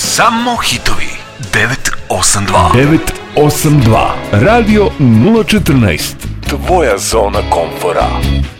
Samo hitovi. 982. 982. Radio 014. Tvoja zona komfora.